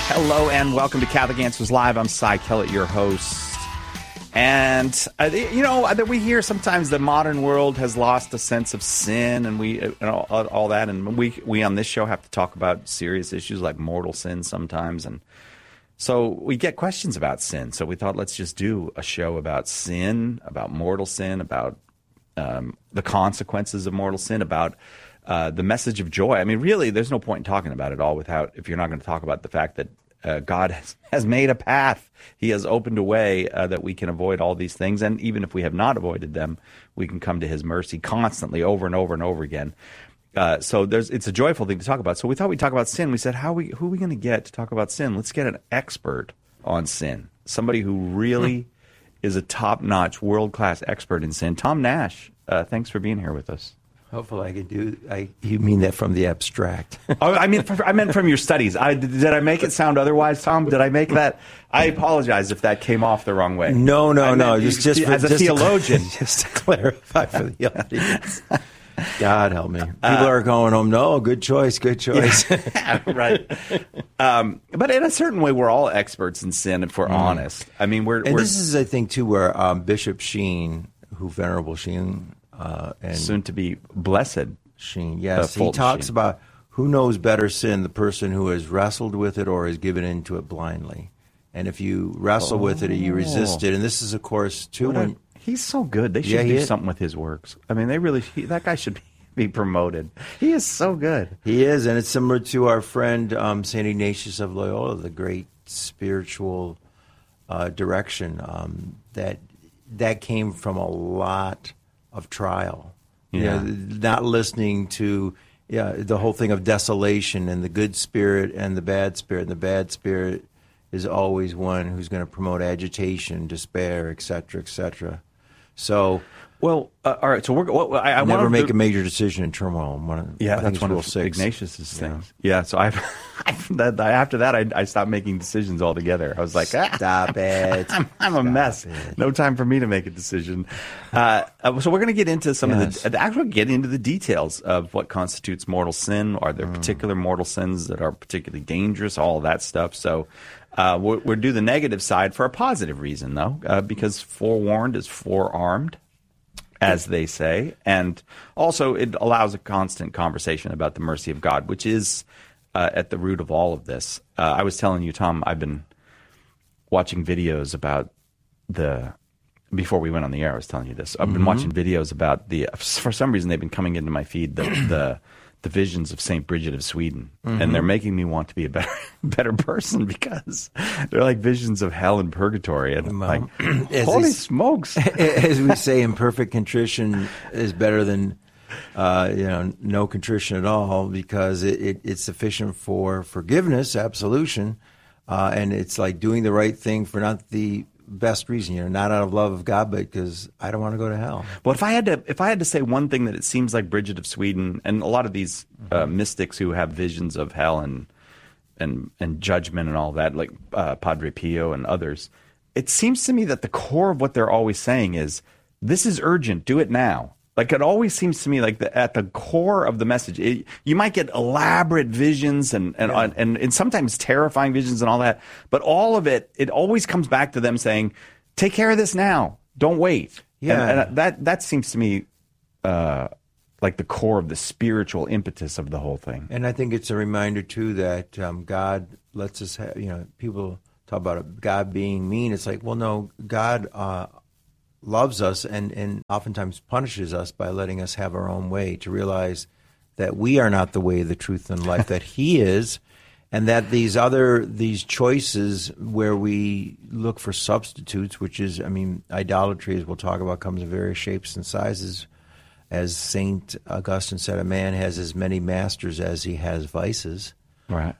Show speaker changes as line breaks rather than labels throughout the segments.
Hello and welcome to Catholic Answers Live. I'm Cy Kellett, your host. And, we hear sometimes the modern world has lost a sense of sin and all that. And we on this show have to talk about serious issues like mortal sin sometimes. And so we get questions about sin. So we thought, let's just do a show about sin, about mortal sin, about the consequences of mortal sin, about the message of joy. I mean, really, there's no point in talking about it all if you're not going to talk about the fact that God has made a path. He has opened a way that we can avoid all these things. And even if we have not avoided them, we can come to his mercy constantly over and over and over again. So it's a joyful thing to talk about. So we thought we'd talk about sin. We said, who are we going to get to talk about sin? Let's get an expert on sin, somebody who really is a top-notch, world-class expert in sin. Tom Nash, thanks for being here with us.
Hopefully I can do. You mean that from the abstract?
I meant from your studies. Did I make it sound otherwise, Tom? Did I make that? I apologize if that came off the wrong way.
No. Just
as a theologian,
just to clarify for the audience. God help me. People are going home. No, good choice.
Yeah, right. But in a certain way, we're all experts in sin, if we're honest. I mean,
this is, I think, too, where Bishop Sheen, Venerable Sheen. And
soon to be blessed
Sheen. Yes, he talks about who knows better sin, the person who has wrestled with it or has given into it blindly. And if you wrestle with it or you resist it, and this is, of course, too.
He's so good. They should do something with his works. I mean, that guy should be promoted. He is so good.
He is, and it's similar to our friend St. Ignatius of Loyola, the great spiritual direction that came from a lot of trial, not listening to the whole thing of desolation and the good spirit and the bad spirit. And the bad spirit is always one who's going to promote agitation, despair, etc., etc. So,
all right. So I
never make a major decision in turmoil.
That's one of Ignatius's things. Yeah. So after that, I stopped making decisions altogether. I was like,
stop it.
I'm a mess. No time for me to make a decision. So we're going to get into some of get into the details of what constitutes mortal sin. Are there particular mortal sins that are particularly dangerous? All of that stuff. So we'll do the negative side for a positive reason, though, because forewarned is forearmed, as they say. And also it allows a constant conversation about the mercy of God, which is at the root of all of this. I was telling you, Tom, I've been watching videos about before we went on the air, I was telling you this. I've been watching videos about for some reason they've been coming into my feed, the visions of St. Bridget of Sweden. And they're making me want to be a better person because they're like visions of hell and purgatory. And holy smokes.
As we say, imperfect contrition is better than no contrition at all, because it's sufficient for forgiveness, absolution, and it's like doing the right thing for not the best reason, not out of love of God, but because I don't want to go to hell.
Well, if I had to say one thing that it seems like Bridget of Sweden and a lot of these mystics who have visions of hell and judgment and all that, like Padre Pio and others, it seems to me that the core of what they're always saying is, this is urgent, do it now. Like, it always seems to me like at the core of the message, you might get elaborate visions and sometimes terrifying visions and all that, but all of it always comes back to them saying, take care of this now, don't wait. Yeah. And that seems to me like the core of the spiritual impetus of the whole thing.
And I think it's a reminder, too, that God lets us have, people talk about God being mean. It's like, well, no, God loves us and oftentimes punishes us by letting us have our own way, to realize that we are not the way, the truth, and life, that he is, and that these choices where we look for substitutes, which is, idolatry, as we'll talk about, comes in various shapes and sizes. As St. Augustine said, a man has as many masters as he has vices.
Right.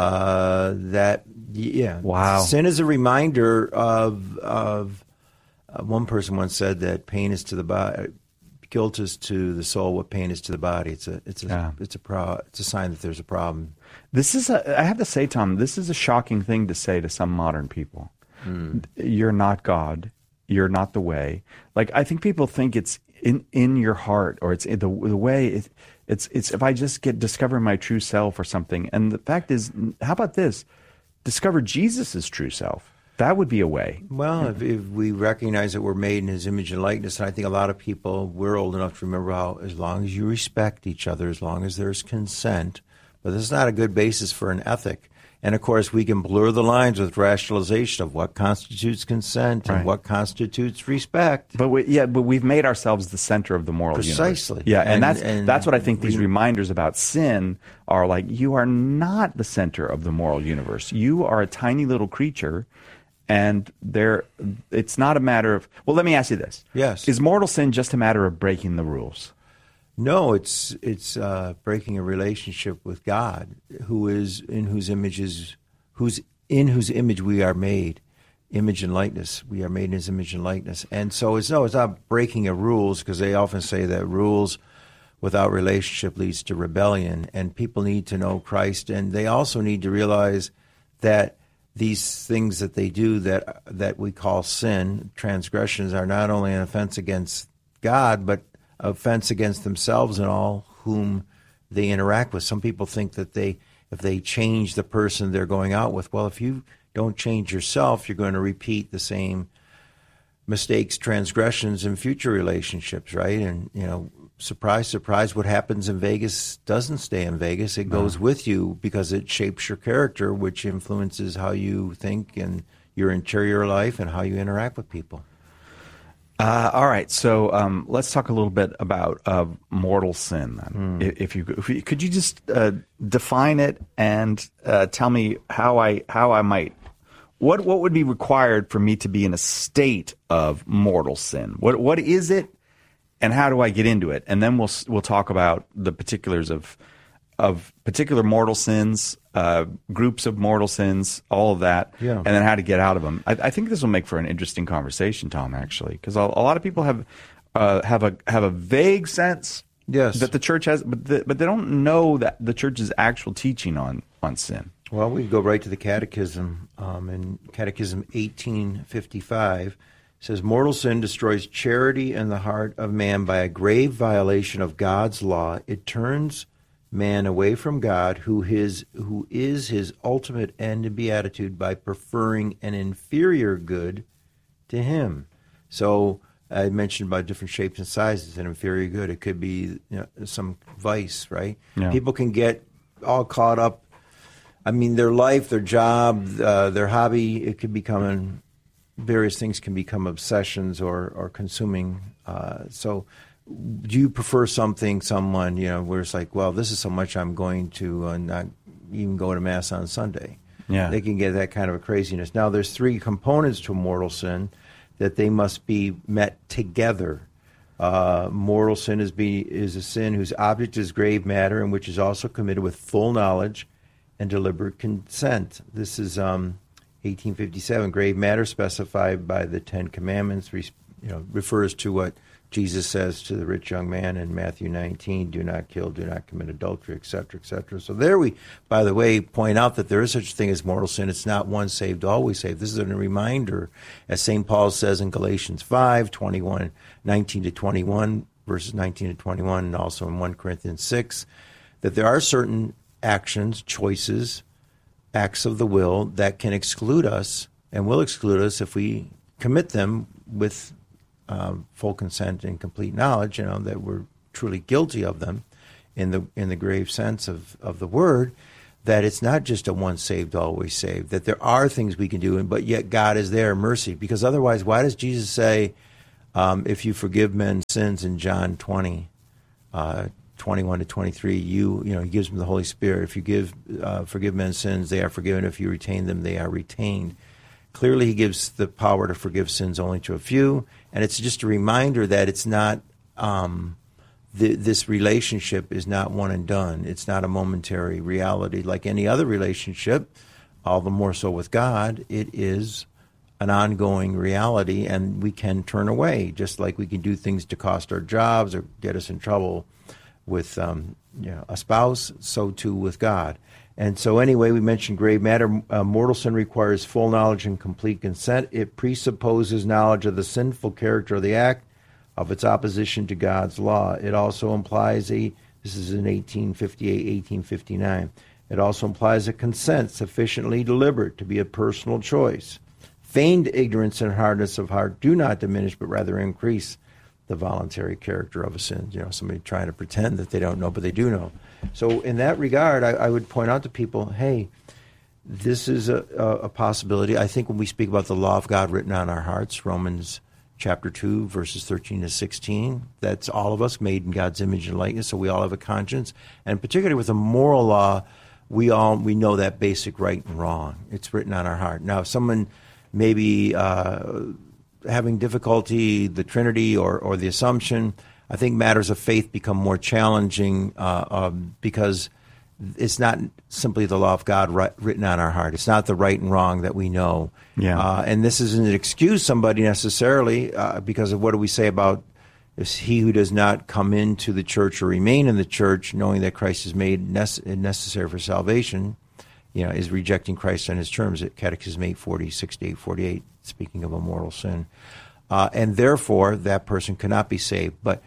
Wow. Sin is a reminder of one person once said that pain is to the body, guilt is to the soul what pain is to the body. It's a sign that there's a problem.
I have to say, Tom, this is a shocking thing to say to some modern people. You're not God. You're not the way. Like, I think people think it's in your heart, or it's in the way. It's if I just discover my true self or something. And the fact is, how about this? discover Jesus' true self. That would be a way.
Well, if we recognize that we're made in his image and likeness, and I think a lot of people, we're old enough to remember how as long as you respect each other, as long as there's consent, but this is not a good basis for an ethic. And, of course, we can blur the lines with rationalization of what constitutes consent and what constitutes respect.
But we've made ourselves the center of the moral universe.
Precisely.
Yeah, and that's what I think these reminders about sin are like. You are not the center of the moral universe. You are a tiny little creature, and it's not a matter of... Well, let me ask you this.
Yes.
Is mortal sin just a matter of breaking the rules?
No, it's breaking a relationship with God, in whose image we are made, image and likeness. We are made in his image and likeness, and so it's not breaking of rules, because they often say that rules without relationship leads to rebellion, and people need to know Christ, and they also need to realize that these things that they do that we call sin, transgressions, are not only an offense against God, but offense against themselves and all whom they interact with. Some people think that if they change the person they're going out with, well, if you don't change yourself, you're going to repeat the same mistakes, transgressions in future relationships, right? And, surprise, surprise, what happens in Vegas doesn't stay in Vegas. It goes with you because it shapes your character, which influences how you think and your interior life and how you interact with people.
All right, so let's talk a little bit about mortal sin. Then, if you could you just define it and tell me how I might, what would be required for me to be in a state of mortal sin? What is it, and how do I get into it? And then we'll talk about the particulars of particular mortal sins, groups of mortal sins, all of that, and then how to get out of them. I think this will make for an interesting conversation, Tom, actually, because a lot of people have a vague sense that the church has, but they don't know that the church's actual teaching on sin.
Well, we go right to the Catechism. In Catechism 1855, it says, mortal sin destroys charity in the heart of man by a grave violation of God's law. It turns man away from God, who is his ultimate end and beatitude, by preferring an inferior good to him. So I mentioned about different shapes and sizes. An inferior good, it could be some vice, right? Yeah. People can get all caught up. I mean, their life, their job, their hobby, it could become, various things can become obsessions or consuming. So do you prefer someone, where it's like, well, this is so much I'm going to not even go to Mass on Sunday. Yeah. They can get that kind of a craziness. Now, there's three components to mortal sin that they must be met together. Mortal sin is a sin whose object is grave matter and which is also committed with full knowledge and deliberate consent. This is 1857. Grave matter specified by the Ten Commandments refers to what Jesus says to the rich young man in Matthew 19, do not kill, do not commit adultery, etc., etc. So there we, by the way, point out that there is such a thing as mortal sin. It's not once saved, always saved. This is a reminder, as St. Paul says in Galatians 5, 19 to 21, verses 19 to 21, and also in 1 Corinthians 6, that there are certain actions, choices, acts of the will that can exclude us and will exclude us if we commit them with full consent and complete knowledge, that we're truly guilty of them in the grave sense of the word, that it's not just a once saved, always saved, that there are things we can do, but yet God is there, mercy. Because otherwise, why does Jesus say, if you forgive men's sins in John 20, 21 to 23, he gives them the Holy Spirit. If you forgive men's sins, they are forgiven. If you retain them, they are retained. Clearly, he gives the power to forgive sins only to a few, and it's just a reminder that it's not this relationship is not one and done. It's not a momentary reality like any other relationship, all the more so with God. It is an ongoing reality, and we can turn away, just like we can do things to cost our jobs or get us in trouble with a spouse, so too with God. And so anyway, we mentioned grave matter. Mortal sin requires full knowledge and complete consent. It presupposes knowledge of the sinful character of the act, of its opposition to God's law. It also implies this is in 1858, 1859, It also implies a consent sufficiently deliberate to be a personal choice. Feigned ignorance and hardness of heart do not diminish, but rather increase the voluntary character of a sin. Somebody trying to pretend that they don't know, but they do know. So in that regard, I would point out to people, hey, this is a possibility. I think when we speak about the law of God written on our hearts, Romans chapter 2, verses 13 to 16, that's all of us made in God's image and likeness, so we all have a conscience. And particularly with the moral law, we know that basic right and wrong. It's written on our heart. Now, if someone maybe having difficulty, the Trinity or the Assumption, I think matters of faith become more challenging because it's not simply the law of God written on our heart. It's not the right and wrong that we know.
Yeah.
And this isn't an excuse somebody necessarily because of what do we say about he who does not come into the church or remain in the church knowing that Christ is made necessary for salvation, is rejecting Christ on his terms at Catechism 840, 68, 48, speaking of a mortal sin. And therefore, that person cannot be saved. But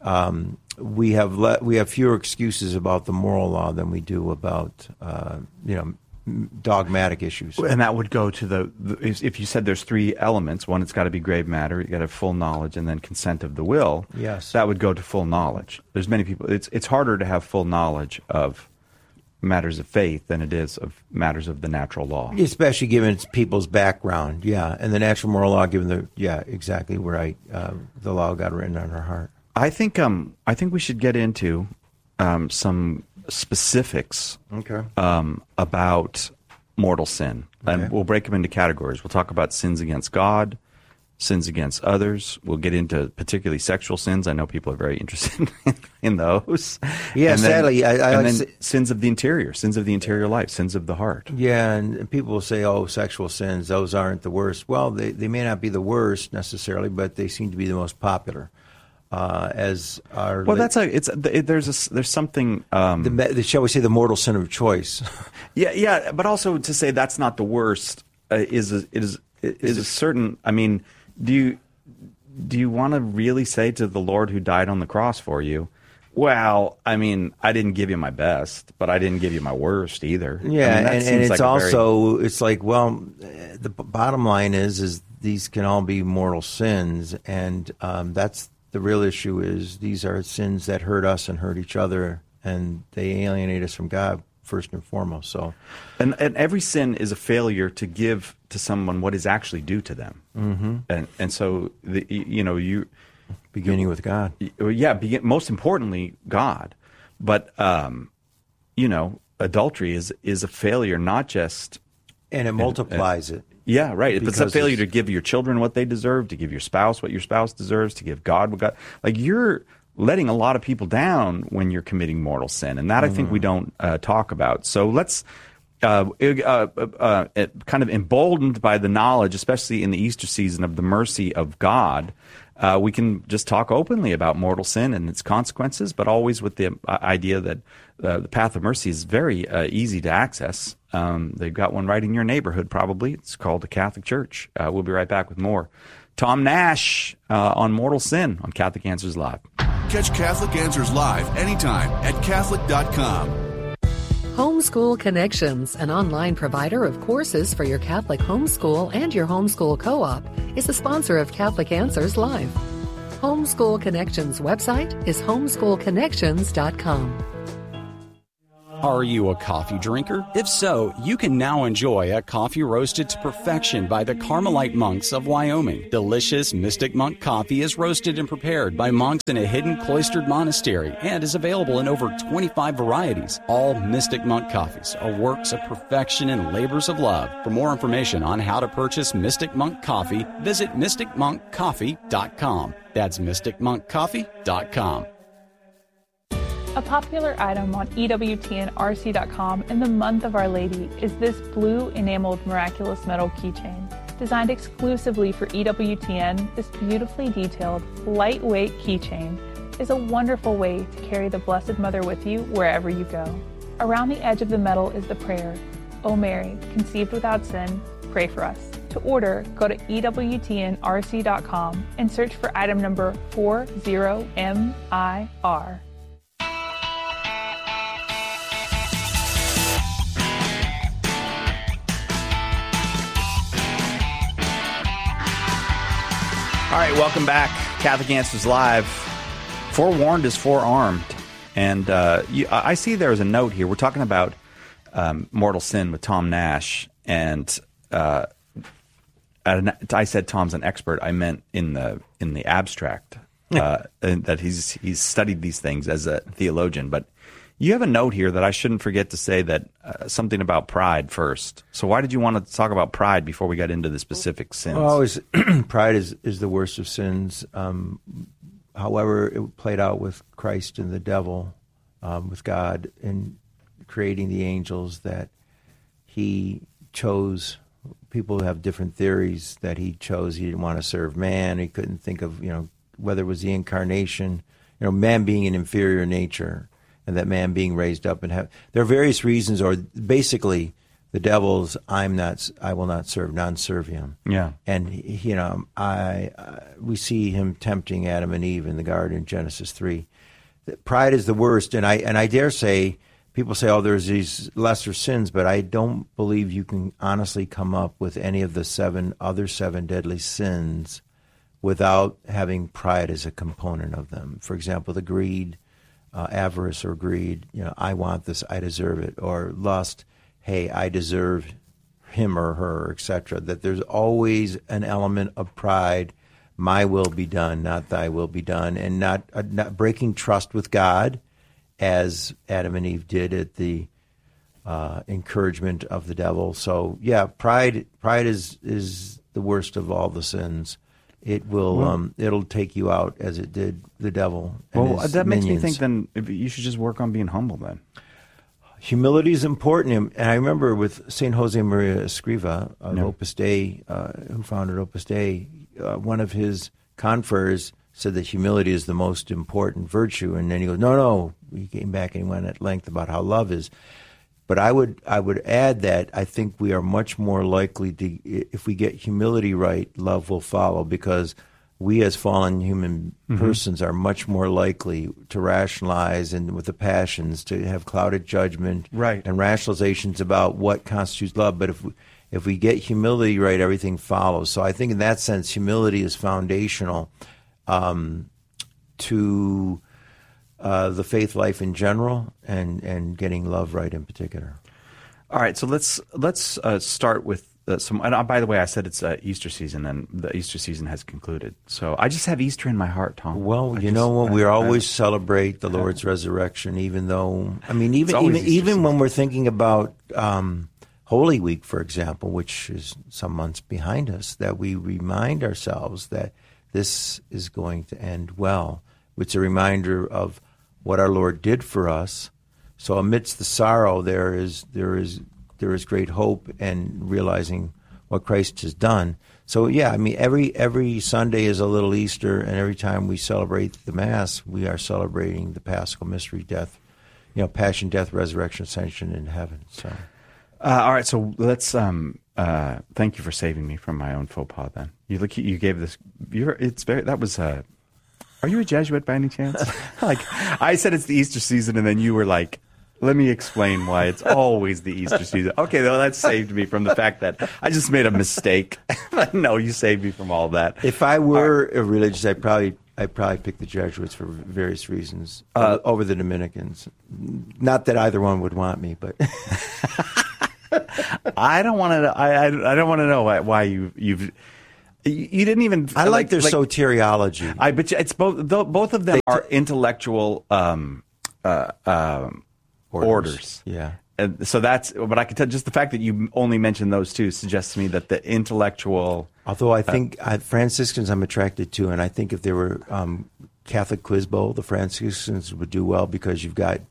we have fewer excuses about the moral law than we do about dogmatic issues.
And that would go to if you said there's three elements. One, it's got to be grave matter. You got to have full knowledge, and then consent of the will.
Yes,
that would go to full knowledge. There's many people. It's harder to have full knowledge of matters of faith than it is of matters of the natural law,
especially given people's background. Yeah, and the natural moral law, given exactly right. The law of God written on our heart.
I think we should get into some specifics about mortal sin. And we'll break them into categories. We'll talk about sins against God, sins against others. We'll get into particularly sexual sins. I know people are very interested in those.
Yeah, sadly.
And then sins of the interior life, sins of the heart.
Yeah, and people will say, sexual sins, those aren't the worst. Well, they may not be the worst necessarily, but they seem to be the most popular. There's something shall we say the mortal sin of choice.
yeah, but also to say that's not the worst is a certain. I mean, do you want to really say to the Lord who died on the cross for you, well, I mean, I didn't give you my best, but I didn't give you my worst either.
Yeah, and it's also it's like, well, the bottom line is these can all be mortal sins, and that's. The real issue is these are sins that hurt us and hurt each other, and they alienate us from God first and foremost. So,
and every sin is a failure to give to someone what is actually due to them. Mm-hmm. And so you
beginning with God.
Most importantly, God. But adultery is a failure, not just,
and it multiplies it.
Yeah, right. It's a failure to give your children what they deserve, to give your spouse what your spouse deserves, to give God what God. Like, you're letting a lot of people down when you're committing mortal sin, and that I think we don't talk about. So let's, kind of emboldened by the knowledge, especially in the Easter season, of the mercy of God, we can just talk openly about mortal sin and its consequences, but always with the idea that the path of mercy is very easy to access. They've got one right in your neighborhood, probably. It's called the Catholic Church. We'll be right back with more. Tom Nash on mortal sin on Catholic Answers Live.
Catch Catholic Answers Live anytime at Catholic.com.
Homeschool Connections, an online provider of courses for your Catholic homeschool and your homeschool co-op, is a sponsor of Catholic Answers Live. Homeschool Connections website is homeschoolconnections.com.
Are you a coffee drinker? If so, you can now enjoy a coffee roasted to perfection by the Carmelite monks of Wyoming. Delicious Mystic Monk coffee is roasted and prepared by monks in a hidden cloistered monastery and is available in over 25 varieties. All Mystic Monk coffees are works of perfection and labors of love. For more information on how to purchase Mystic Monk coffee, visit mysticmonkcoffee.com. That's mysticmonkcoffee.com.
A popular item on EWTNRC.com in the month of Our Lady is this blue enameled miraculous metal keychain. Designed exclusively for EWTN, this beautifully detailed, lightweight keychain is a wonderful way to carry the Blessed Mother with you wherever you go. Around the edge of the metal is the prayer, O Mary, conceived without sin, pray for us. To order, go to EWTNRC.com and search for item number 40MIR.
All right, welcome back. Catholic Answers Live. Forewarned is forearmed. And I see there is a note here. We're talking about mortal sin with Tom Nash. And I said Tom's an expert. I meant in the abstract, and that he's studied these things as a theologian. But you have a note here that I shouldn't forget to say that something about pride first. So why did you want to talk about pride before we got into the specific sins?
Well, pride is the worst of sins. However, it played out with Christ and the devil, with God in creating the angels, that he chose. People have different theories that he chose. He didn't want to serve man. He couldn't think of, whether it was the incarnation, man being an inferior nature, and that man being raised up and have. There are various reasons, or basically, the devil's I will not serve, non serviam. Yeah, and we see him tempting Adam and Eve in the garden in Genesis 3. Pride is the worst, and I dare say. People say, there's these lesser sins, but I don't believe you can honestly come up with any of the other seven deadly sins without having pride as a component of them. For example, the greed, avarice or greed, I want this, I deserve it, or lust, hey, I deserve him or her, etc. That there's always an element of pride, my will be done, not thy will be done, and not breaking trust with God, as Adam and Eve did at the encouragement of the devil. So, yeah, pride is the worst of all the sins. It will it'll take you out as it did the devil. And his
that makes
minions.
me think then you should just work on being humble then.
Humility is important. And I remember with St. Jose Maria Escriva of Opus Dei, who founded Opus Dei, one of his confreres said that humility is the most important virtue, and then he goes, no. He came back and he went at length about how love is. But I would add that I think we are much more likely to, if we get humility right, love will follow, because we as fallen human persons are much more likely to rationalize and with the passions to have clouded judgment and rationalizations about what constitutes love. But if we get humility right, everything follows. So I think in that sense, humility is foundational to the faith life in general, and getting love right in particular.
All right, so let's start with some. And by the way, I said it's Easter season, and the Easter season has concluded. So I just have Easter in my heart, Tom.
Well, know what? We always celebrate the Lord's resurrection, even though even when we're thinking about Holy Week, for example, which is some months behind us, that we remind ourselves that this is going to end well. It's a reminder of what our Lord did for us. So amidst the sorrow, there is great hope, and realizing what Christ has done. So yeah, every Sunday is a little Easter, and every time we celebrate the Mass, we are celebrating the Paschal mystery, death, passion, death, resurrection, ascension in heaven. So,
all right, so let's. Thank you for saving me from my own faux pas. Then you gave this. That was. Are you a Jesuit by any chance? I said it's the Easter season, and then you were like, let me explain why it's always the Easter season. Okay, though, that saved me from the fact that I just made a mistake. No, you saved me from all that.
If I were a religious, I'd probably pick the Jesuits for various reasons over the Dominicans. Not that either one would want me, but
I don't want to. I don't want to know why you've. You didn't even.
I like their soteriology.
But it's both of them are intellectual orders.
Yeah.
And so but I can tell just the fact that you only mentioned those two suggests to me that the intellectual.
Although I think Franciscans I'm attracted to, and I think if there were Catholic Quiz Bowl, the Franciscans would do well, because you've got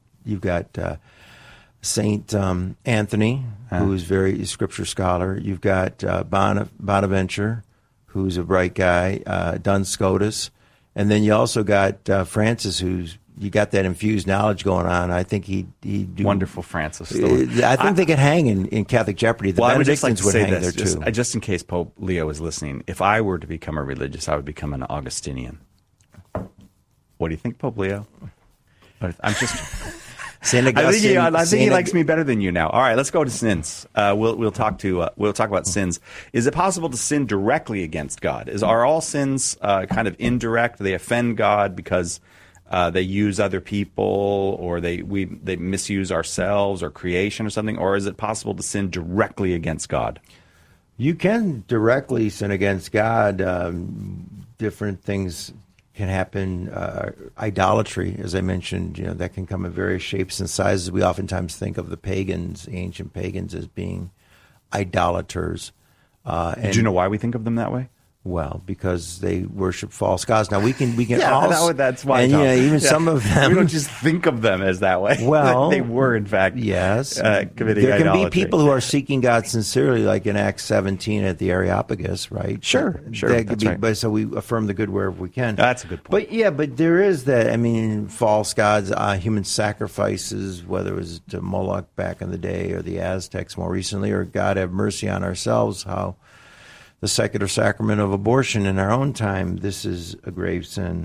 Saint Anthony, who is very scripture scholar. You've got Bonaventure, who's a bright guy, Duns Scotus, and then you also got Francis, you got that infused knowledge going on. I think he'd do
wonderful. Francis.
I think they could hang in Catholic Jeopardy. The Benedictines would hang there too.
Just in case Pope Leo is listening, if I were to become a religious, I would become an Augustinian. What do you think, Pope Leo? I'm just.
St. Augustine.
I think he likes me better than you now. All right, let's go to sins. We'll talk about sins. Is it possible to sin directly against God? Are all sins kind of indirect? They offend God because they use other people, or they misuse ourselves or creation or something? Or is it possible to sin directly against God?
You can directly sin against God. Different things can happen. Idolatry, as I mentioned, that can come in various shapes and sizes. We oftentimes think of the pagans, ancient pagans, as being idolaters.
Do you know why we think of them that way?
Well, because they worship false gods. Now we can
that's why.
And even some of them,
we don't just think of them as that way.
Well,
they were in fact,
yes,
committing
there can
idolatry.
be people who are seeking God sincerely, like in Acts 17 at the Areopagus, right?
Sure.
That could
that's
be,
right.
But so we affirm the good wherever we can.
That's a good point.
But there is that. I mean, false gods, human sacrifices, whether it was to Moloch back in the day or the Aztecs more recently, or God have mercy on ourselves, how the secular sacrament of abortion in our own time, this is a grave sin.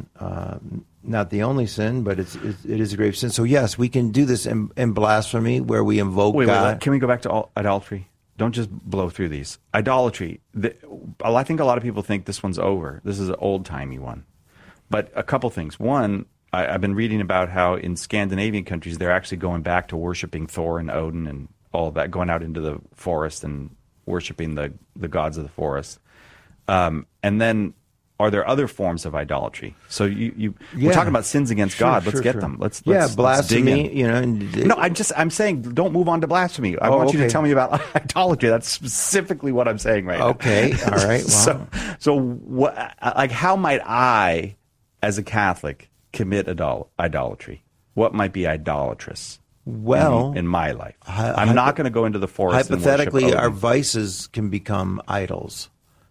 Not the only sin, but it is a grave sin. So yes, we can do this in blasphemy, where we invoke God.
Wait, can we go back to idolatry? Don't just blow through these. Idolatry. I think a lot of people think this one's over. This is an old-timey one. But a couple things. One, I've been reading about how in Scandinavian countries, they're actually going back to worshiping Thor and Odin and all of that, going out into the forest and worshiping the gods of the forest. And then, are there other forms of idolatry? So we're talking about sins against God. Let's get them. Let's
blasphemy.
No, I'm saying don't move on to blasphemy. I want you to tell me about idolatry. That's specifically what I'm saying right now.
Okay, all right. Well.
So what? Like, how might I, as a Catholic, commit idolatry? What might be idolatrous?
Well,
in my life, I'm not going to go into the forest.
Hypothetically,
and
our vices can become idols.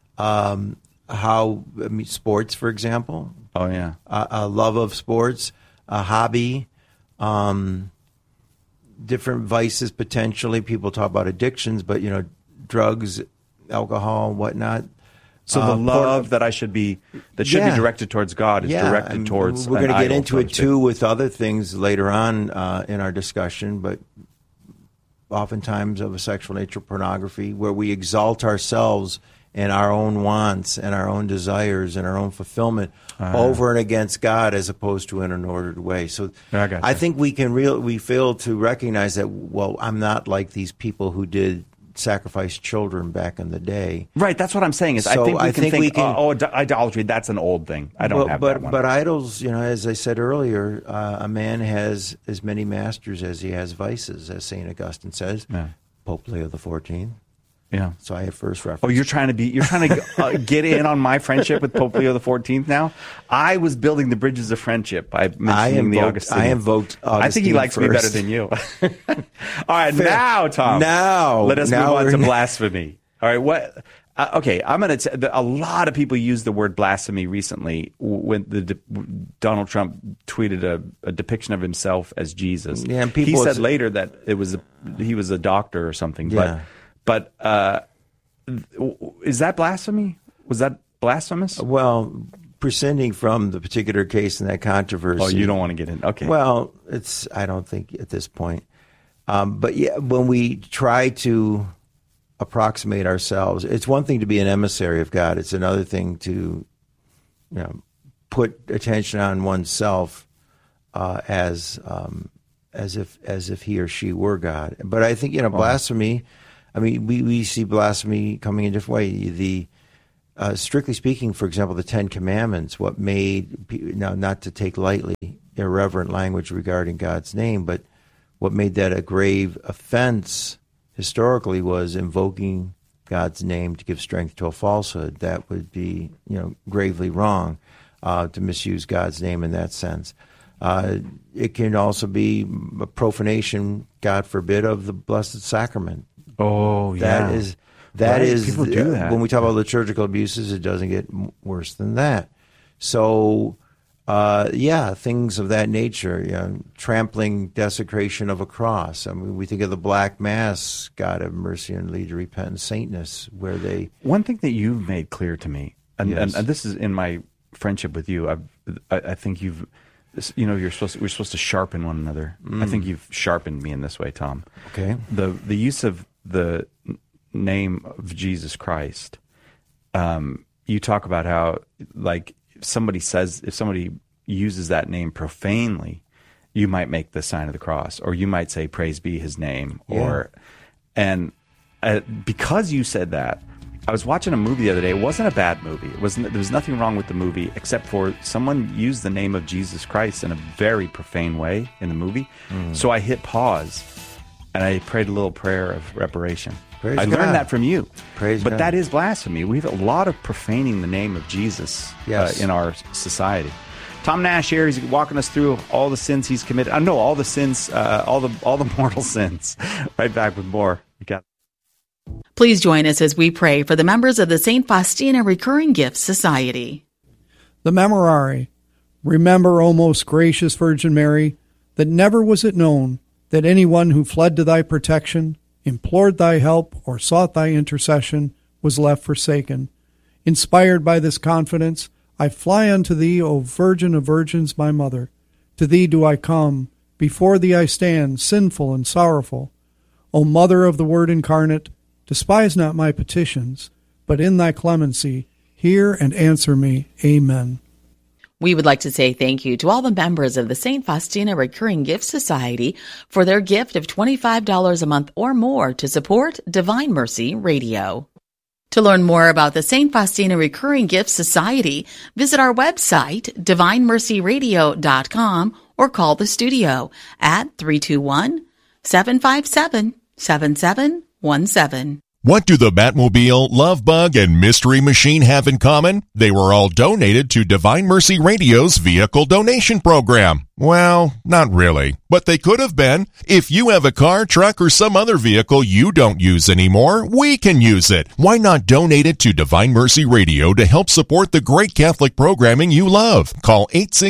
Sports, for example.
Oh yeah,
a love of sports, a hobby, different vices potentially. People talk about addictions, but drugs, alcohol, whatnot.
So the love that should be directed towards God is directed towards.
We're going to get into it too with other things later on in our discussion, but oftentimes of a sexual nature, pornography, where we exalt ourselves and our own wants and our own desires and our own fulfillment over and against God, as opposed to in an ordered way. So I think we fail to recognize that. Well, I'm not like these people who did sacrifice children back in the day.
Right, that's what I'm saying. Is
so
I think we can idolatry, that's an old thing. I don't have that one.
But idols, as I said earlier, a man has as many masters as he has vices, as St. Augustine says. Yeah. Pope Leo XIV.
Yeah.
So I have first reference.
Oh, you're trying to get in on my friendship with Pope Leo XIV now? I was building the bridges of friendship by mentioning the Augustine.
I invoked Augustine.
I think he likes me better than you. All right,
Fair.
Now, Tom. Let us move on to blasphemy. All right, what? Okay, I'm going to. A lot of people used the word blasphemy recently when Donald Trump tweeted a depiction of himself as Jesus.
Yeah, and
he said later that he was a doctor or something.
Yeah.
But is that blasphemy? Was that blasphemous?
Well, prescinding from the particular case in that controversy.
Oh, you don't want to get in. Okay.
Well, I don't think at this point. But yeah, when we try to approximate ourselves, it's one thing to be an emissary of God. It's another thing to, put attention on oneself as if he or she were God. But I think blasphemy. I mean, we see blasphemy coming in a different way. Strictly speaking, for example, the Ten Commandments, what made, not to take lightly irreverent language regarding God's name, but what made that a grave offense historically was invoking God's name to give strength to a falsehood. That would be, gravely wrong to misuse God's name in that sense. It can also be a profanation, God forbid, of the Blessed Sacrament.
Oh, yeah.
That is
people do that.
When we talk about liturgical abuses, it doesn't get worse than that. So, things of that nature, trampling desecration of a cross. I mean, we think of the Black Mass, God have mercy and lead to repentance, saintness, where they...
One thing that you've made clear to me, and this is in my friendship with you, I think you've we're supposed to sharpen one another. I think you've sharpened me in this way, Tom.
Okay.
The use of the name of Jesus Christ. You talk about how, like, if somebody uses that name profanely, you might make the sign of the cross, or you might say, "Praise be His name," because you said that. I was watching a movie the other day. It wasn't a bad movie. There was nothing wrong with the movie, except for someone used the name of Jesus Christ in a very profane way in the movie. So I hit pause, and I prayed a little prayer of reparation.
Praise
I
God.
learned that from you.
Praise
but
God.
that is blasphemy. We have a lot of profaning the name of Jesus in our society. Tom Nash here. He's walking us through all the sins he's committed. I know all the sins, all the mortal sins. Right back with more. We got.
Please join us as we pray for the members of the St. Faustina Recurring Gifts Society.
The Memorare. Remember, O most gracious Virgin Mary, that never was it known that anyone who fled to thy protection, implored thy help, or sought thy intercession was left forsaken. Inspired by this confidence, I fly unto thee, O Virgin of Virgins, my Mother. To thee do I come, before thee I stand, sinful and sorrowful. O Mother of the Word incarnate, despise not my petitions, but in thy clemency hear and answer me. Amen.
We would like to say thank you to all the members of the St. Faustina Recurring Gifts Society for their gift of $25 a month or more to support Divine Mercy Radio. To learn more about the St. Faustina Recurring Gifts Society, visit our website, divinemercyradio.com, or call the studio at 321-757-7717.
What do the Batmobile, Love Bug, and Mystery Machine have in common? They were all donated to Divine Mercy Radio's vehicle donation program. Well, not really, but they could have been. If you have a car, truck, or some other vehicle you don't use anymore, we can use it. Why not donate it to Divine Mercy Radio to help support the great Catholic programming you love? Call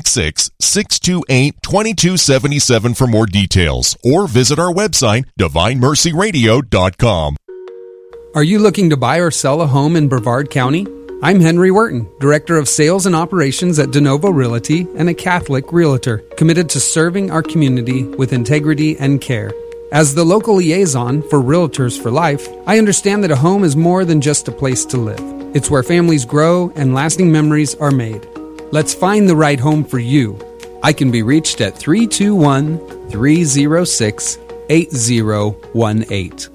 866-628-2277 for more details, or visit our website, divinemercyradio.com.
Are you looking to buy or sell a home in Brevard County? I'm Henry Wharton, Director of Sales and Operations at DeNovo Realty and a Catholic Realtor, committed to serving our community with integrity and care. As the local liaison for Realtors for Life, I understand that a home is more than just a place to live. It's where families grow and lasting memories are made. Let's find the right home for you. I can be reached at 321-306-8018.